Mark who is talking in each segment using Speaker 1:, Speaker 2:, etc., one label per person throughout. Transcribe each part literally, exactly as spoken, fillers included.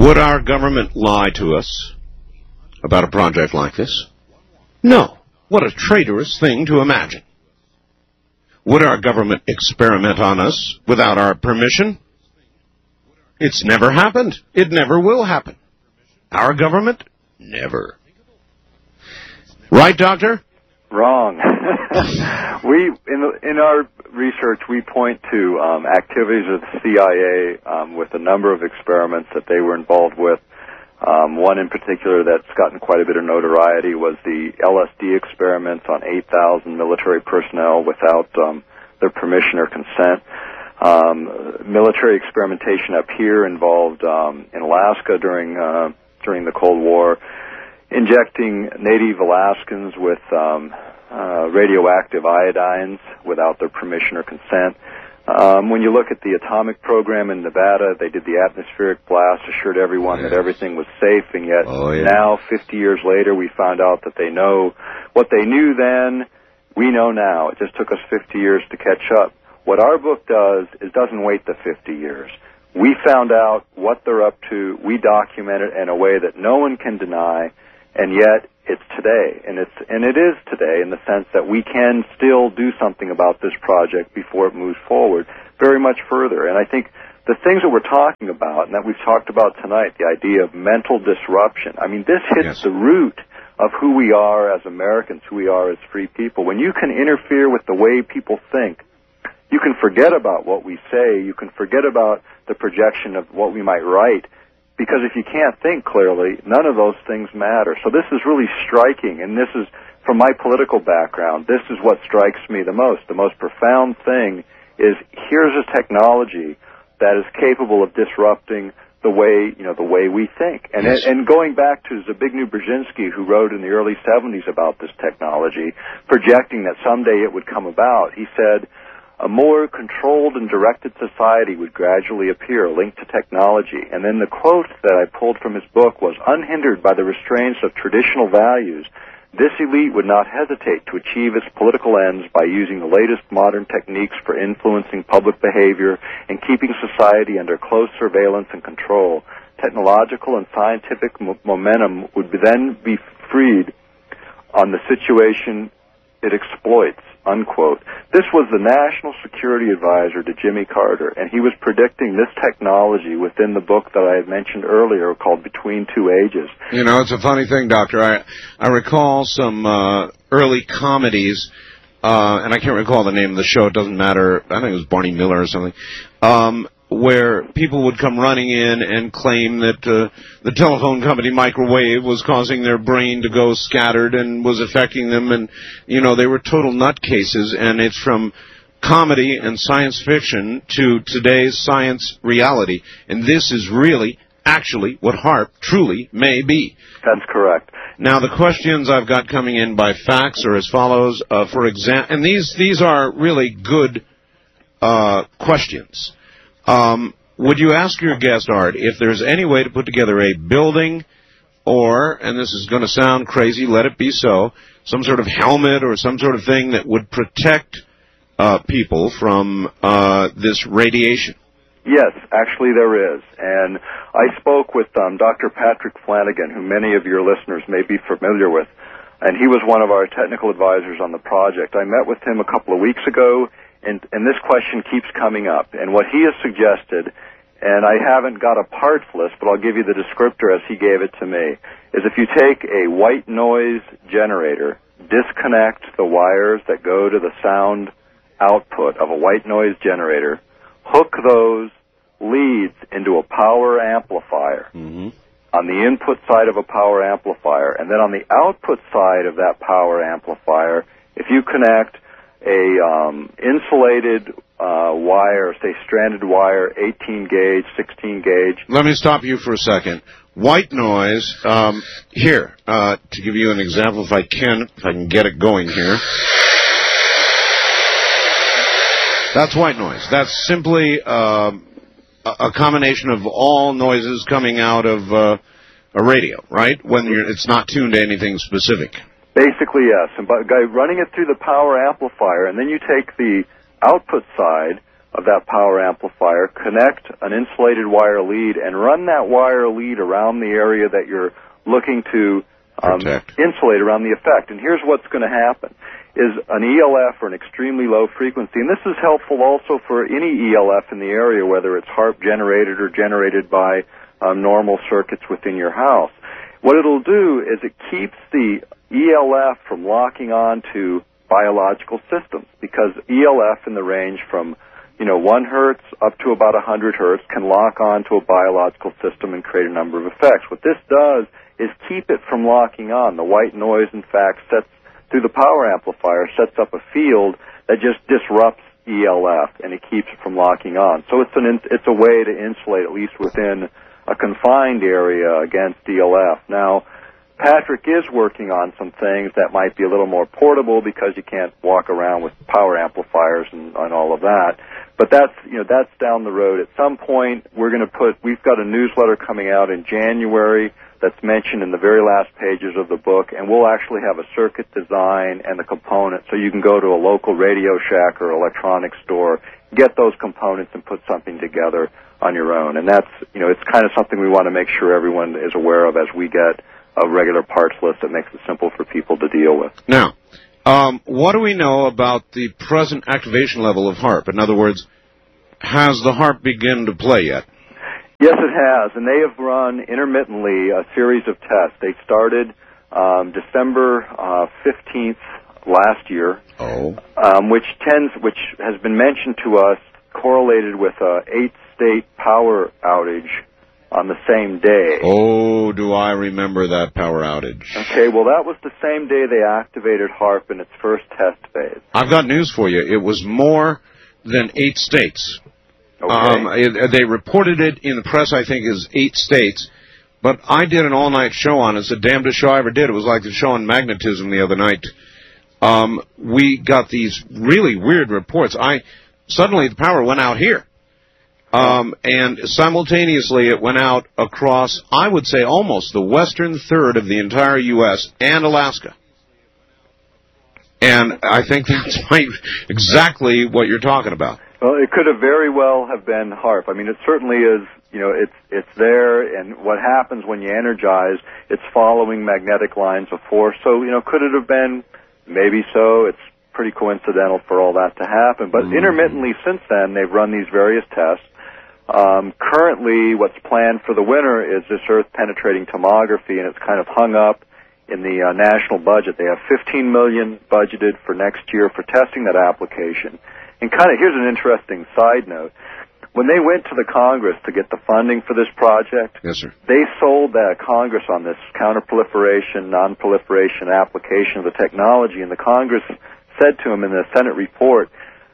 Speaker 1: Would our government lie to us about a project like this? No. What a traitorous thing to imagine. Would our government experiment on us without our permission? It's never happened. It never will happen. Our government? Never. Right, Doctor?
Speaker 2: Wrong. we in the, in our research we point to um, activities of the C I A um, with a number of experiments that they were involved with. Um, one in particular that's gotten quite a bit of notoriety was the L S D experiments on eight thousand military personnel without um, their permission or consent. Um, military experimentation up here involved um, in Alaska during uh, during the Cold War, injecting Native Alaskans with um, uh, radioactive iodines without their permission or consent. Um, when you look at the atomic program in Nevada, they did the atmospheric blast, assured everyone yes. that everything was safe, and yet
Speaker 1: oh, yeah.
Speaker 2: now, fifty years later, we found out that they know what they knew then, we know now. It just took us fifty years to catch up. What our book does is doesn't wait the fifty years. We found out what they're up to. We document it in a way that no one can deny, and yet it's today, and it's and it is today in the sense that we can still do something about this project before it moves forward very much further. And I think the things that we're talking about and that we've talked about tonight, the idea of mental disruption, I mean, this hits
Speaker 1: yes.
Speaker 2: the root of who we are as Americans, who we are as free people. When you can interfere with the way people think, you can forget about what we say, you can forget about the projection of what we might write, because if you can't think clearly, none of those things matter. So this is really striking, and this is, from my political background, this is what strikes me the most. The most profound thing is, here's a technology that is capable of disrupting the way, you know, the way we think. And
Speaker 1: yes.
Speaker 2: and going back to Zbigniew Brzezinski, who wrote in the early seventies about this technology, projecting that someday it would come about, he said, a more controlled and directed society would gradually appear, linked to technology. And then the quote that I pulled from his book was, unhindered by the restraints of traditional values, this elite would not hesitate to achieve its political ends by using the latest modern techniques for influencing public behavior and keeping society under close surveillance and control. Technological and scientific mo- momentum would then be freed on the situation it exploits, unquote. This was the National Security Advisor to Jimmy Carter, and he was predicting this technology within the book that I had mentioned earlier called Between Two Ages.
Speaker 1: You know, it's a funny thing, Doctor. I, I recall some uh, early comedies, uh, and I can't recall the name of the show. It doesn't matter. I think it was Barney Miller or something, um, where people would come running in and claim that uh, the telephone company Microwave was causing their brain to go scattered and was affecting them, and, you know, they were total nutcases, and it's from comedy and science fiction to today's science reality, and this is really, actually, what HAARP truly may be.
Speaker 2: That's correct.
Speaker 1: Now, the questions I've got coming in by fax are as follows. Uh, for example, and these, these are really good uh, questions. Um, would you ask your guest, Art, if there's any way to put together a building or, and this is going to sound crazy, let it be so, some sort of helmet or some sort of thing that would protect uh, people from uh, this radiation?
Speaker 2: Yes, actually there is. And I spoke with um, Doctor Patrick Flanagan, who many of your listeners may be familiar with, and he was one of our technical advisors on the project. I met with him a couple of weeks ago, and, and this question keeps coming up. And what he has suggested, and I haven't got a parts list, but I'll give you the descriptor as he gave it to me, is if you take a white noise generator, disconnect the wires that go to the sound output of a white noise generator, hook those leads into a power amplifier
Speaker 1: mm-hmm.
Speaker 2: on the input side of a power amplifier, and then on the output side of that power amplifier, if you connect a um, insulated uh, wire, say stranded wire, eighteen gauge, sixteen gauge.
Speaker 1: Let me stop you for a second. White noise, um, here, uh, to give you an example, if I can, if I can get it going here. That's white noise. That's simply uh, a combination of all noises coming out of uh, a radio, right? When you're, it's not tuned to anything specific.
Speaker 2: Basically, yes. And by running it through the power amplifier, and then you take the output side, of that power amplifier, connect an insulated wire lead, and run that wire lead around the area that you're looking to um, insulate around the effect. And here's what's going to happen, is an E L F or an extremely low frequency, and this is helpful also for any E L F in the area, whether it's HAARP generated or generated by um, normal circuits within your house. What it'll do is it keeps the E L F from locking on to biological systems, because E L F in the range from, you know, one hertz up to about one hundred hertz can lock on to a biological system and create a number of effects. What this does is keep it from locking on. The white noise, in fact, sets through the power amplifier, sets up a field that just disrupts E L F, and it keeps it from locking on. So it's an it's a way to insulate, at least within a confined area, against E L F. Now, Patrick is working on some things that might be a little more portable, because you can't walk around with power amplifiers and, and all of that. But that's, you know, that's down the road. At some point, we're going to put, we've got a newsletter coming out in January that's mentioned in the very last pages of the book, and we'll actually have a circuit design and the components, so you can go to a local Radio Shack or electronics store, get those components and put something together on your own. And that's, you know, it's kind of something we want to make sure everyone is aware of as we get a regular parts list that makes it simple for people to deal with.
Speaker 1: Now, um, what do we know about the present activation level of HAARP? In other words, has the HAARP begun to play yet?
Speaker 2: Yes, it has, and they have run intermittently a series of tests. They started um, December uh, fifteenth last year,
Speaker 1: oh.
Speaker 2: um, which tends, which has been mentioned to us, correlated with a eight-state power outage on the same day.
Speaker 1: Oh, do I remember that power outage.
Speaker 2: Okay, well, that was the same day they activated HAARP in its first test phase.
Speaker 1: I've got news for you. It was more than eight states.
Speaker 2: Okay.
Speaker 1: Um, it, they reported it in the press, I think, as eight states. But I did an all-night show on it. It's the damnedest show I ever did. It was like the show on magnetism the other night. Um, we got these really weird reports. I suddenly the power went out here. Um, and simultaneously it went out across, I would say, almost the western third of the entire U S and Alaska. And I think that's exactly what you're talking about.
Speaker 2: Well, it could have very well have been HAARP. I mean, it certainly is, you know, it's it's there, and what happens when you energize, it's following magnetic lines of force. So, you know, could it have been? Maybe so. It's pretty coincidental for all that to happen. But mm. intermittently since then, they've run these various tests. Um, currently, what's planned for the winter is this Earth-penetrating tomography, and it's kind of hung up in the uh, national budget. They have fifteen million dollars budgeted for next year for testing that application. And kind of, here's an interesting side note. When they went to the Congress to get the funding for this project,
Speaker 1: yes, sir.
Speaker 2: They sold uh, Congress on this counterproliferation, non-proliferation application of the technology, and the Congress said to them in the Senate report,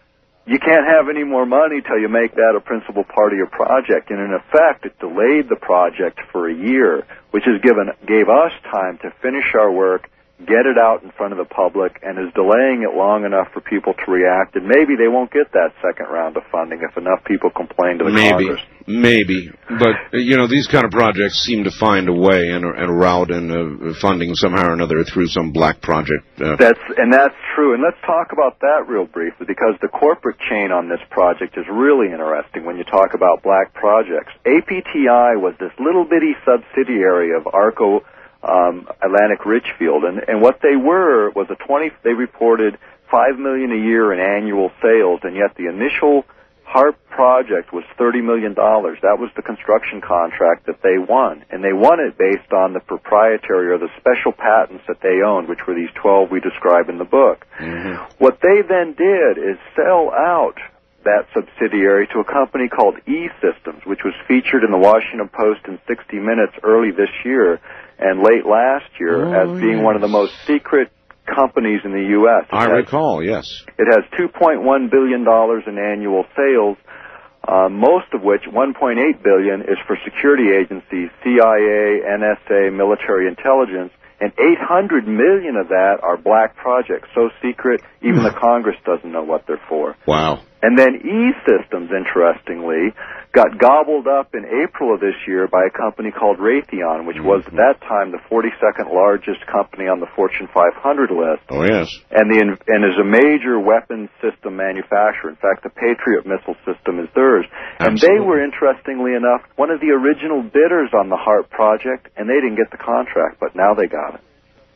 Speaker 2: you can't have any more money till you make that a principal part of your project. And in effect, it delayed the project for a year, which has given gave us time to finish our work, get it out in front of the public, and is delaying it long enough for people to react. And maybe they won't get that second round of funding if enough people complain to the
Speaker 1: maybe,
Speaker 2: Congress.
Speaker 1: Maybe. But, you know, these kind of projects seem to find a way and a, and a route and uh, funding somehow or another through some black project. Uh,
Speaker 2: that's And that's true. And let's talk about that real briefly, because the corporate chain on this project is really interesting when you talk about black projects. A P T I was this little bitty subsidiary of ARCO Um, Atlantic Richfield, and, and what they were was a twenty. They reported five million a year in annual sales, and yet the initial HAARP project was thirty million dollars. That was the construction contract that they won, and they won it based on the proprietary or the special patents that they owned, which were these twelve we describe in the book.
Speaker 1: Mm-hmm.
Speaker 2: What they then did is sell out that subsidiary to a company called E-Systems, which was featured in the Washington Post in sixty minutes early this year and late last year oh, as being
Speaker 1: yes.
Speaker 2: one of the most secret companies in the U S It
Speaker 1: I
Speaker 2: has,
Speaker 1: recall, yes.
Speaker 2: It has two point one billion dollars in annual sales, uh, most of which, one point eight billion dollars, is for security agencies, C I A, N S A, military intelligence, and eight hundred million dollars of that are black projects, so secret even the Congress doesn't know what they're for.
Speaker 1: Wow.
Speaker 2: And then E-Systems, interestingly, got gobbled up in April of this year by a company called Raytheon, which was at that time the forty-second largest company on the Fortune five hundred list.
Speaker 1: Oh, yes.
Speaker 2: And the and is a major weapons system manufacturer. In fact, the Patriot missile system is theirs.
Speaker 1: Absolutely.
Speaker 2: And they were, interestingly enough, one of the original bidders on the HARP project, and they didn't get the contract, but now they got it.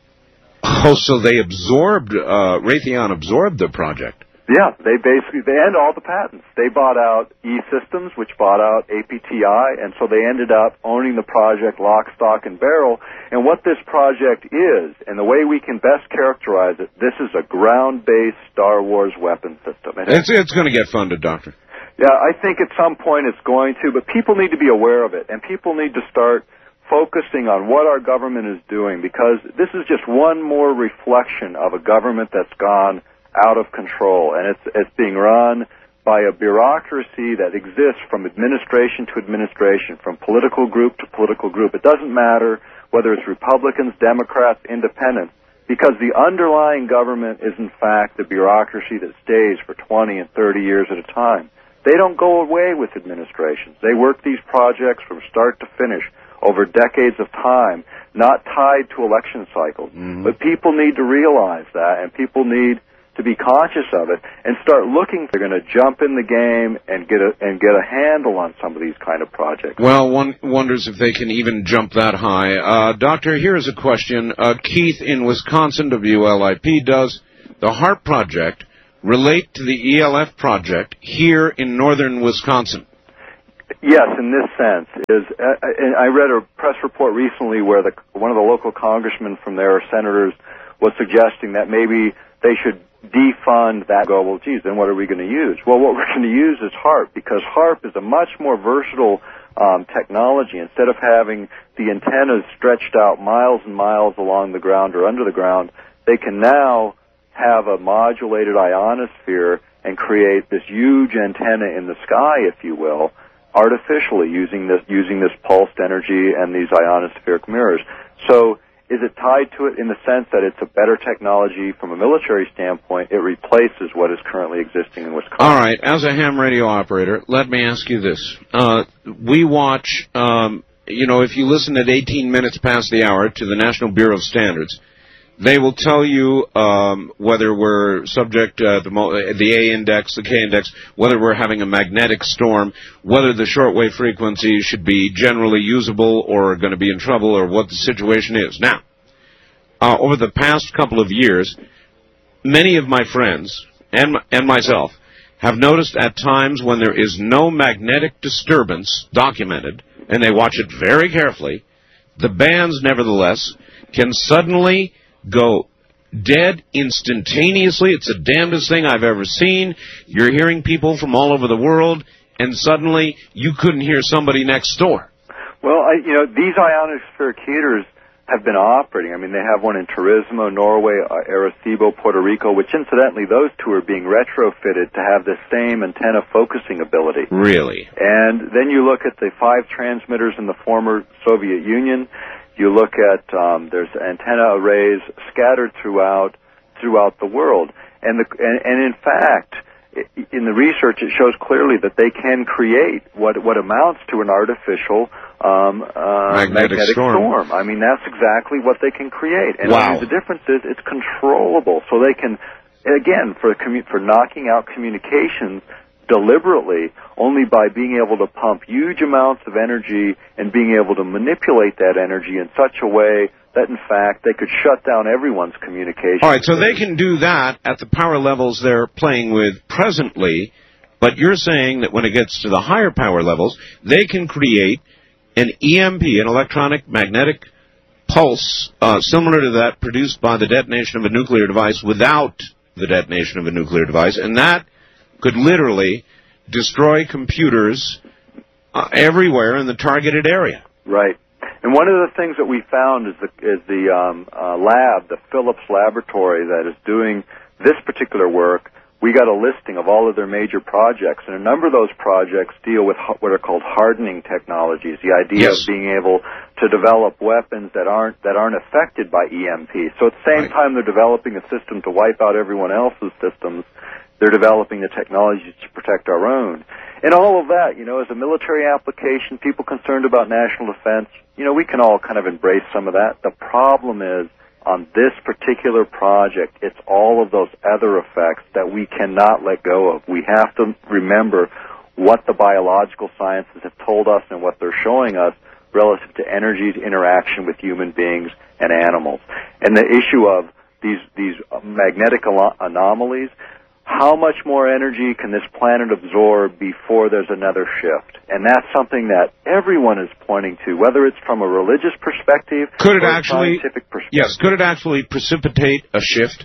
Speaker 1: Oh, so they absorbed, uh, Raytheon absorbed the project.
Speaker 2: Yeah, they basically, they and all the patents. They bought out E-Systems, which bought out A P T I, and so they ended up owning the project lock, stock, and barrel. And what this project is, and the way we can best characterize it, this is a ground-based Star Wars weapon system. And
Speaker 1: it's it's going to get funded, Doctor.
Speaker 2: Yeah, I think at some point it's going to, but people need to be aware of it, and people need to start focusing on what our government is doing, because this is just one more reflection of a government that's gone out of control, and it's it's being run by a bureaucracy that exists from administration to administration, from political group to political group. It doesn't matter whether it's Republicans, Democrats, Independents, because the underlying government is in fact the bureaucracy that stays for twenty and thirty years at a time. They don't go away with administrations. They work these projects from start to finish over decades of time, not tied to election cycles. Mm-hmm. But people need to realize that, and people need to be conscious of it and start looking. They're going to jump in the game and get a and get a handle on some of these kind of projects.
Speaker 1: Well, one wonders if they can even jump that high. Uh, Doctor, here's a question. Uh, Keith in Wisconsin, W L I P, does the HARP project relate to the E L F project here in northern Wisconsin?
Speaker 2: Yes, in this sense. Is uh, and I read a press report recently where the one of the local congressmen from there, or senators, was suggesting that maybe they should defund that. Go, well, geez, then what are we going to use? Well, what we're going to use is HARP, because HARP is a much more versatile um, technology. Instead of having the antennas stretched out miles and miles along the ground or under the ground, they can now have a modulated ionosphere and create this huge antenna in the sky, if you will, artificially using this using this pulsed energy and these ionospheric mirrors. So is it tied to it in the sense that it's a better technology from a military standpoint? It replaces what is currently existing in Wisconsin.
Speaker 1: All right. As a ham radio operator, let me ask you this. Uh, we watch, um, you know, if you listen at eighteen minutes past the hour to the National Bureau of Standards, they will tell you um, whether we're subject to uh, the, the A index, the K index, whether we're having a magnetic storm, whether the shortwave frequency should be generally usable or going to be in trouble, or what the situation is. Now, uh, over the past couple of years, many of my friends and and myself have noticed at times when there is no magnetic disturbance documented, and they watch it very carefully, the bands, nevertheless, can suddenly go dead instantaneously. It's the damnedest thing I've ever seen. You're hearing people from all over the world, and suddenly you couldn't hear somebody next door.
Speaker 2: Well, I, you know, these ionospheric heaters have been operating. I mean, they have one in Turismo, Norway, uh, Arecibo, Puerto Rico, which incidentally, those two are being retrofitted to have the same antenna focusing ability.
Speaker 1: Really?
Speaker 2: And then you look at the five transmitters in the former Soviet Union. You look at um, there's antenna arrays scattered throughout throughout the world, and the and, and in fact, in the research, it shows clearly that they can create what what amounts to an artificial um, uh,
Speaker 1: magnetic,
Speaker 2: magnetic
Speaker 1: storm.
Speaker 2: storm. I mean, that's exactly what they can create. And
Speaker 1: wow.
Speaker 2: the difference is it's controllable, so they can, again, for commu- for knocking out communications deliberately, only by being able to pump huge amounts of energy and being able to manipulate that energy in such a way that, in fact, they could shut down everyone's communication.
Speaker 1: All right, so they can do that at the power levels they're playing with presently, but you're saying that when it gets to the higher power levels, they can create an E M P, an electronic magnetic pulse, uh, similar to that produced by the detonation of a nuclear device without the detonation of a nuclear device, and that could literally destroy computers uh, everywhere in the targeted area.
Speaker 2: Right. And one of the things that we found is the, is the um, uh, lab, the Philips laboratory that is doing this particular work. We got a listing of all of their major projects, and a number of those projects deal with what are called hardening technologies, the idea
Speaker 1: yes.
Speaker 2: of being able to develop weapons that aren't that aren't affected by E M P. So at the same
Speaker 1: right.
Speaker 2: time they're developing a system to wipe out everyone else's systems, They're developing the technology to protect our own. And all of that, you know, as a military application, people concerned about national defense, you know, we can all kind of embrace some of that. The problem is, on this particular project, it's all of those other effects that we cannot let go of. We have to remember what the biological sciences have told us and what they're showing us relative to energy's interaction with human beings and animals. And the issue of these, these magnetic anomalies, how much more energy can this planet absorb before there's another shift? And that's something that everyone is pointing to, whether it's from a religious perspective
Speaker 1: could it
Speaker 2: or
Speaker 1: actually,
Speaker 2: a scientific perspective.
Speaker 1: Yes, could it actually precipitate a shift?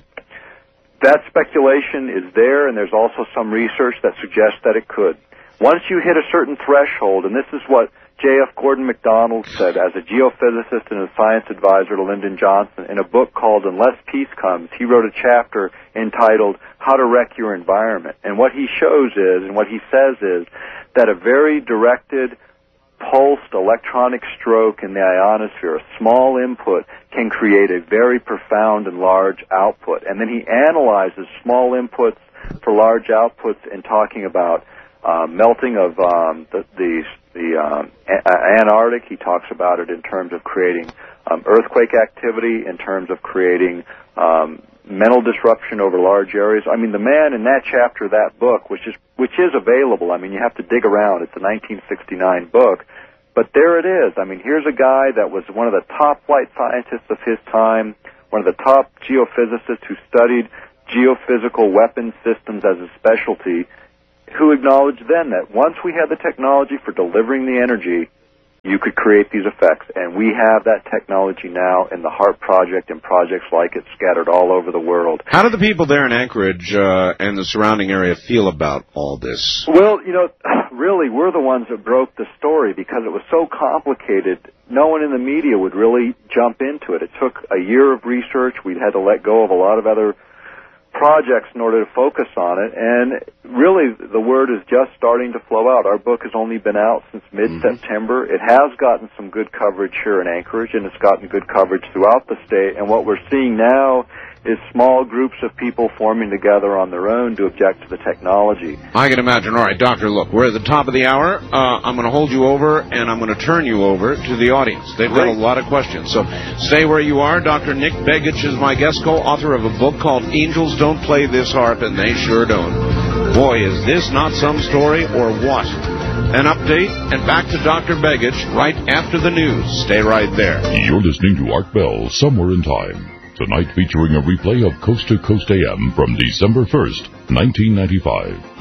Speaker 2: That speculation is there, and there's also some research that suggests that it could. Once you hit a certain threshold, and this is what J F Gordon MacDonald said as a geophysicist and a science advisor to Lyndon Johnson in a book called Unless Peace Comes. He wrote a chapter entitled How to Wreck Your Environment. And what he shows is, and what he says is, that a very directed, pulsed electronic stroke in the ionosphere, a small input, can create a very profound and large output. And then he analyzes small inputs for large outputs in talking about uh, melting of um, the, the The um, a- Antarctic. He talks about it in terms of creating um, earthquake activity, in terms of creating um, mental disruption over large areas. I mean, the man in that chapter of that book, which is which is available. I mean, you have to dig around. It's a nineteen sixty-nine book, but there it is. I mean, here's a guy that was one of the top flight scientists of his time, one of the top geophysicists who studied geophysical weapon systems as a specialty, who acknowledged then that once we had the technology for delivering the energy, you could create these effects. And we have that technology now in the HAARP project and projects like it scattered all over the world.
Speaker 1: How do the people there in Anchorage uh, and the surrounding area feel about all this?
Speaker 2: Well, you know, really, we're the ones that broke the story because it was so complicated. No one in the media would really jump into it. It took a year of research. We'd had to let go of a lot of other projects in order to focus on it, and really the word is just starting to flow out. Our book has only been out since mid-September. Mm-hmm. It has gotten some good coverage here in Anchorage, and it's gotten good coverage throughout the state, and what we're seeing now is small groups of people forming together on their own to object to the technology.
Speaker 1: I can imagine. All right, Doctor, look, we're at the top of the hour. Uh, I'm going to hold you over, and I'm going to turn you over to the audience. They've got a lot of questions. So stay where you are. Doctor Nick Begich is my guest, co-author of a book called Angels Don't Play This Harp, and They Sure Don't. Boy, is this not some story or what? An update, and back to Doctor Begich right after the news. Stay right there.
Speaker 3: You're listening to Art Bell, Somewhere in Time. Tonight featuring a replay of Coast to Coast A M from December first, nineteen ninety-five.